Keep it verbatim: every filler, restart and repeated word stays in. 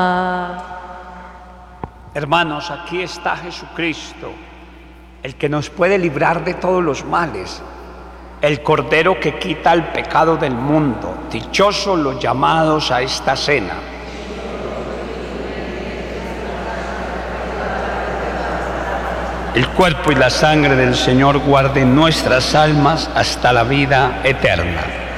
Hermanos, aquí está Jesucristo, el que nos puede librar de todos los males, el Cordero que quita el pecado del mundo. Dichosos los llamados a esta cena. El cuerpo y la sangre del Señor guarden nuestras almas hasta la vida eterna.